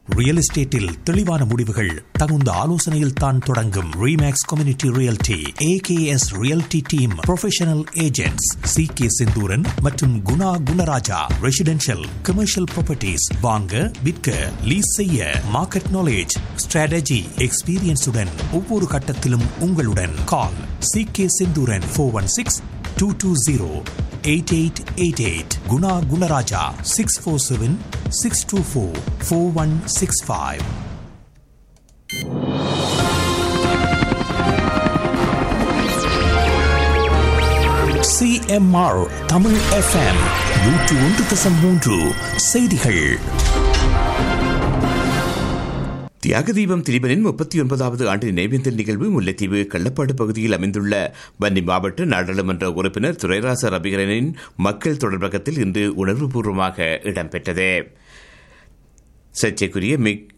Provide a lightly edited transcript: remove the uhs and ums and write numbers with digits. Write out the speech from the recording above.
Real எஸ்டேட்டில் தெளிவான முடிவுகள் தகுந்த ஆலோசனையில் தான் தொடங்கும். Remakes community realty, AKS realty team professional agents C K Senthuran மற்றும் Guna Gunaraja. Residential commercial properties வாங்க விற்க லீஸ் செய்ய மார்க்கெட் நாலேஜ் ஸ்ட்ராட்டஜி எக்ஸ்பீரியன்ஸுடன் ஒவ்வொரு கட்டத்திலும் உங்களுடன். கால் C K Senthuran 416-220-8888. Guna Gunaraja 647-624-4165. CMR Tamil FM 101.3 செய்திகள். தியாகதீபம் திரிபனின் 39வது ஆண்டு நினைவேந்தல் நிகழ்வு முல்லைத்தீவு கள்ளப்பாடு பகுதியில் அமைந்துள்ள வன்னி மாவட்ட நாடாளுமன்ற உறுப்பினர் துரைராச ரவிகரனின் மக்கள் தொடர்பகத்தில் இன்று உணர்வுபூர்வமாக இடம்பெற்றது. சர்ச்சைக்குரிய மிக்